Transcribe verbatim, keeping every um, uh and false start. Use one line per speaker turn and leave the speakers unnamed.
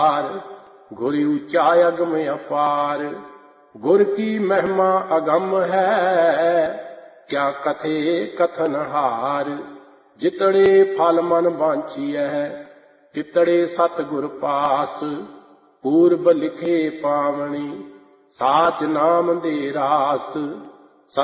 गुर ऊंचा अगम अपार। गुर की महिमा अगम है, क्या कथे कथन हार। जितड़े फल मन बांछिए, तितड़े सतगुर पास। पूर्व लिखे पावनी, साच नाम दे रास।